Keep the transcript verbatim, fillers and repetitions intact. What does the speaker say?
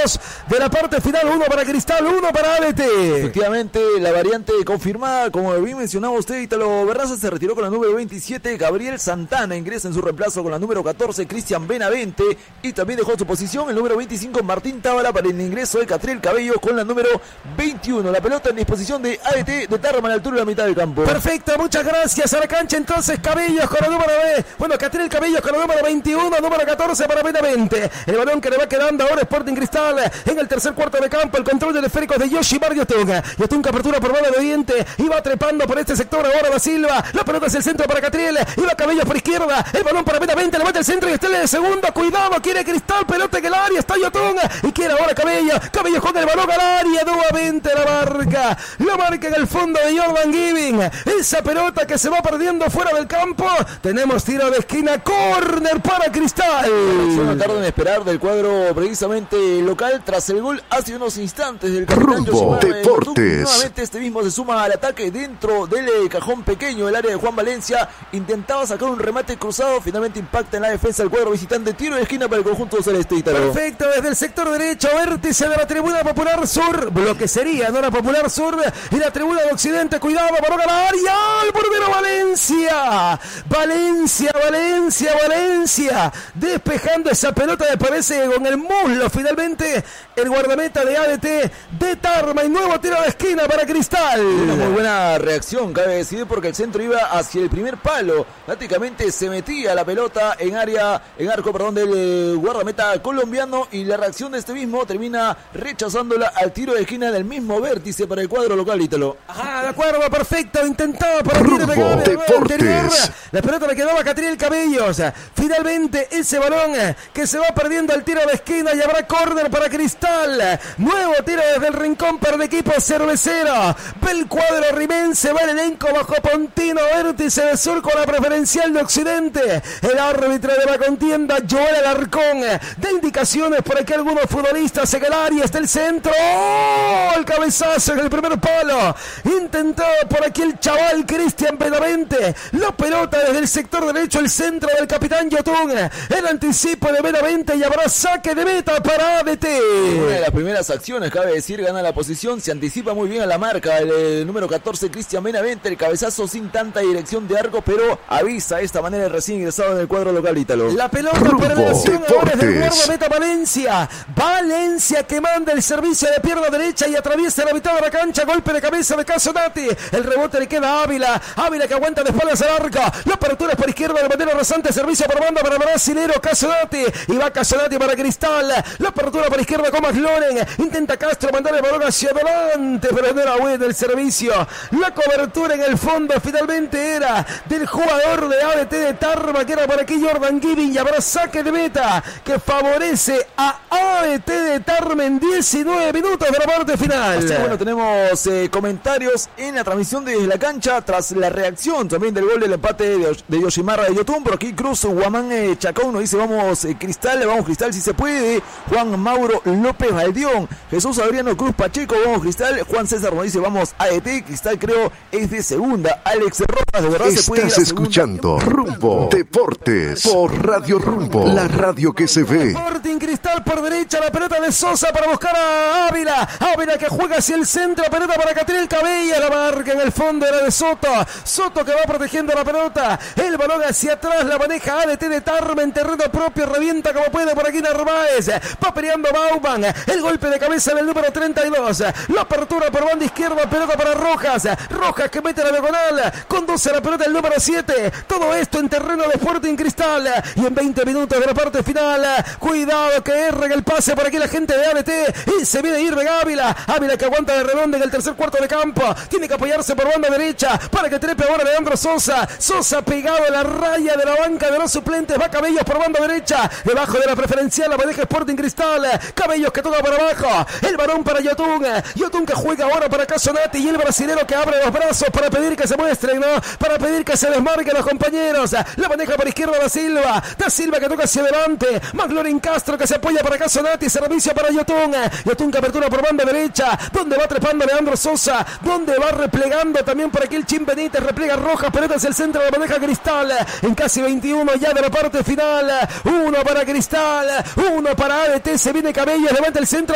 dos de la parte final, uno para Cristal, uno para A D T. Efectivamente, la variante confirmada, como bien mencionaba usted, Ítalo Barraza se retiró con la número veintisiete, Gabriel Santana ingresa en su reemplazo con la número catorce, Cristian Benavente, y también dejó su posición el número veinticinco, Martín Tábara, para el ingreso de Catriel Cabello con la número veintiuno. La pelota en disposición de A D T de Tarma a la altura de la mitad del campo. Perfecto, muchas gracias. A la cancha entonces Cabellos con la número B. Bueno, Catriel Cabellos con la número veintiuno, número catorce para Benavente. El balón que le va quedando ahora Sporting Cristal en el tercer cuarto de campo. El control del esférico de Yoshimar Yotun. Yotun que apertura por bala de diente. Y va trepando por este sector ahora Da Silva. La pelota es el centro para Catriel. Y va Cabellos por izquierda. El balón para Benavente. Levanta el centro y está en el segundo. Cuidado, quiere Cristal. Pelota en el área. Está Yotun. Y quiere ahora Cabellos. Cabellos con el balón al área. Nuevamente la marca. La marca en el fondo de Jordan Giving. Esa pelota que se va perdiendo fuera del campo. Tenemos tiro de esquina. Córner para Cristal. No tardan en esperar del cuadro precisamente local tras el gol hace unos instantes del capitán Rumbo Deportes. Nuevamente este mismo se suma al ataque dentro del eh, cajón pequeño del área de Juan Valencia. Intentaba sacar un remate cruzado, finalmente impacta en la defensa del cuadro visitante. Tiro de esquina para el conjunto celeste, Ítalo. Perfecto, desde el sector derecho, vértice de la tribuna popular sur, lo que sería, no la popular sur, y la tribuna de occidente. Cuidado, balón a la área, el portero Valencia, Valencia, Valencia, Valencia, despejando esa pelota, me parece, con el muslo, finalmente, el guardameta de A D T de Tarma, y nuevo tiro de esquina para Cristal. Una muy buena reacción, cabe decir, porque el centro iba hacia el primer palo, prácticamente se metía la pelota en área, en arco, perdón, del guardameta colombiano, y la reacción de este mismo termina rechazándola al tiro de esquina del mismo vértice para el cuadro local, Ítalo. Ajá, de acuerdo, perfecto, intentaba por aquí Rumbo pegar el Deportes. La pelota le quedaba a Catriel Cabellos. Finalmente ese balón que se va perdiendo al tiro de esquina, y habrá córner para Cristal. Nuevo tiro desde el rincón para el equipo cervecero. Ve el cuadro rimense, va el elenco bajo Pontino, vértice de sur con la preferencial de occidente. El árbitro de la contienda, Joel Alarcón, de indicaciones por aquí algunos futbolistas en el área. Está el centro. ¡Oh! El cabezazo en el primer palo. Intentó por aquí el chaval Cristian Benavente. La pelota desde el sector derecho, el centro del capitán Yotun. El anticipo de Benavente, y habrá saque de meta para A D T. Una de las primeras acciones, cabe decir, gana la posición, se anticipa muy bien a la marca. El, el número catorce, Cristian Benavente, el cabezazo sin tanta dirección de arco, pero avisa de esta manera el recién ingresado en el cuadro local, Ítalo. La pelota por elevación ahora es del guardameta Valencia. Valencia que manda el servicio de pierna derecha y atraviesa la mitad de la cancha. Golpe de cabeza de Casonati. El rebote le queda a Ávila. Ávila que aguanta de espaldas al arco. La apertura es por izquierda de manera rasante. Servicio por banda para brasilero Casonati. Y va Casonati para Cristal. La apertura por izquierda con McLaurin. Intenta Castro mandar el balón hacia adelante, pero no era bueno el servicio. La cobertura en el fondo finalmente era del jugador de A D T de Tarma, que era por aquí Jordan Giving, y habrá saque de meta que favorece a A D T de Tarma en diecinueve minutos de la parte final. Así, bueno, tenemos eh, comentarios en la transmisión desde la cancha tras la reacción también del gol del empate de, de Yoshimar de Yotun. Por aquí Cruz Guamán eh, Chacón nos dice vamos eh, Cristal, vamos Cristal si se puede. Juan Mauro López Valdión, Jesús Adriano Cruz Pacheco, vamos Cristal. Juan César nos dice vamos A D T, Cristal creo es de segunda. Alex Rojas, de verdad Estás se puede ir a escuchando Rumbo Deportes por Radio Rumbo, la radio que se ve. Sporting Cristal por derecha, la pelota de Sosa para buscar a Ávila. Ávila que juega hacia el centro, pelota para Catriel Cabello, la marca en el fondo era de Soto. Soto que va protegiendo la pelota, el balón hacia atrás, la maneja A D T de Tarma en terreno propio, revienta como puede por aquí Narváez, va peleando Bauman, el golpe de cabeza del número treinta y dos, la apertura por banda izquierda, pelota para Rojas, Rojas que mete la diagonal, conduce la pelota el número siete, todo esto en terreno de Sporting Cristal, y en veinte minutos de la parte final, cuidado que erra en el pase por aquí la gente de A D T, y se viene Irving Ávila, Ávila que aguanta de redonda en el tercer cuarto de campo, tiene que apoyarse por banda derecha, para que trepe ahora Leandro Sosa, Sosa pegado a la raya de la banca de los suplentes, va Cabellos por banda derecha, debajo de la preferencial, la maneja Sporting Cristal, Cabellos que toca para abajo, el balón para Yotun, Yotun que juega ahora para Casonati, y el brasilero que abre los brazos para pedir que se muestren, ¿no? Para pedir que se desmarquen los compañeros, la maneja por izquierda Da Silva, Da Silva que toca hacia adelante, McLaurin Castro que se apoya para Casonati, servicio para Yotun, Yotun que apertura por banda derecha, donde va trepando Leandro Sosa, donde va replegando también por aquí el Chin Benítez, replega Rojas, pelota hacia el centro, la maneja Cristal, en casi veintiuno ya de la parte final, uno para Cristal, uno para A D T, se viene Cabello, levanta el centro,